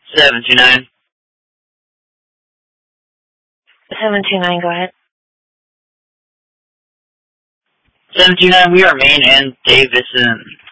729. 729, go ahead. 729, we are Main and Davison.